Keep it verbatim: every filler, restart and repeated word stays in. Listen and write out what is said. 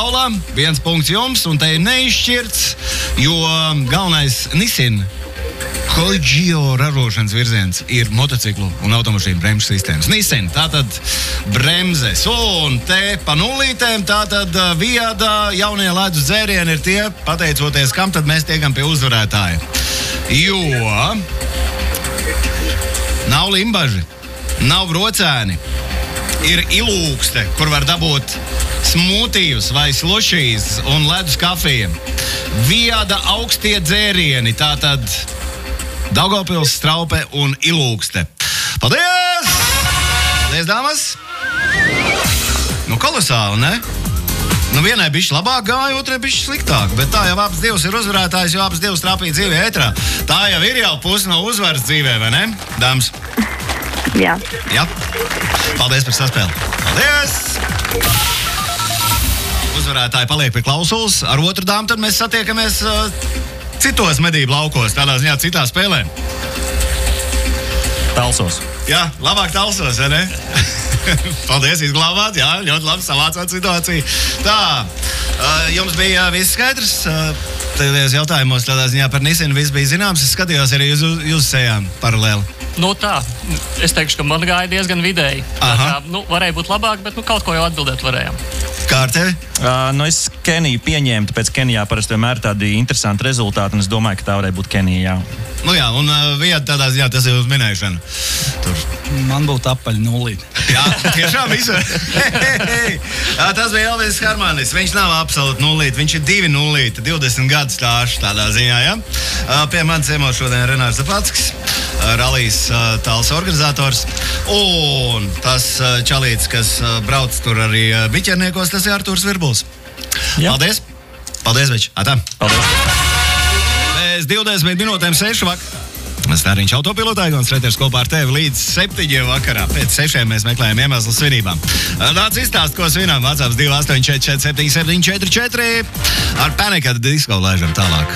Paula, viens punkts jums, un te ir neizšķirts, jo galvenais Nissan Coigio ražošanas virziens ir motociklu un automašīnu bremžu sistēmas. Nissan, tātad bremzes, un te pa nulītēm, tātad Viada jaunie ledus dzērieni ir tie, pateicoties, kam tad mēs tiekam pie uzvarētāja. Jo nav limbaži, nav brocēni, ir ilūkste, kur var dabūt smūtijus vai slušīs un ledus kafiju. Viada augstie dzērieni, tātad Daugavpils, Straupe un Ilūkste. Paldies! Paldies, dāmas! Nu, kolosāli, ne? Nu, vienai bišķi labāk gāja, otrai bišķi sliktāk, bet tā jau abas divas ir uzvarētājs, jo abas divas trāpīja dzīvē ētrā. Tā jau ir jau pusi no uzvaras dzīvē, vai ne, dāmas? Jā. Jā. Paldies par saspēli. Paldies! Uzvarētāji paliek pie klausulas. Ar otru dāmu tad mēs satiekamies uh, citos medību laukos, tādā ziņā citā spēlē. Talsos. Jā, labāk talsos, vai ne? Paldies, izglābāt, jā, ļoti labi savācāt situāciju. Tā, uh, jums bija viss skaidrs? Uh, Tajos jautājumos tādā ziņā par Nisinu viss bija zināms. Es skatījos arī uz jūsu sejām paralēli. Nu tā, es teikšu, ka man gāja diezgan vidēji. Tā kā, nu, varēja būt labāk, bet nu, kaut ko jau atbildēt varējām. Kā ar tevi? Uh, nu es Keniju pieņēmu, tāpēc Kenijā parasti vienmēr tādi interesanti rezultāti, un es domāju, ka tā varēja būt Kenija, jā. Nu jā, un uh, Vieta tādā ziņā tas ir uz minēšanu. Tur. Man būtu apaļ nulīt. Jā, tiešām visu. Tas bija Elvis Harmanis. Viņš nav absolūti nulīt, viņš ir divi nulīti, divdesmit gadu stāsts tādā ziņā, jā. Uh, pie manis ciemos šodien Renārs Zapackis, uh, ralijas uh, tāls organizators, un tas uh, čalīts, kas uh, brauc tur arī uh, biķerniekos, tas ir Artūrs Virbuls. Jā. Paldies! Paldies, Veči! Atā! Paldies! Pēc divdesmit minūtēm sešu vakar. Stāriņš autopilotā, un Streters kopā ar tevi līdz septiņiem vakarā. Pēc sešiem mēs meklējam iemeslu svinībām. Nāc izstāst, ko svinām. WhatsApp divi astoņi četri četri septiņi septiņi četri četri. Ar Panic at the Disco laižam tālāk.